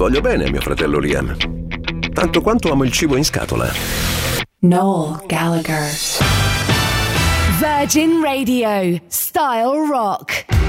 Voglio bene a mio fratello Liam, tanto quanto amo il cibo in scatola. Noel Gallagher. Virgin Radio, Style Rock.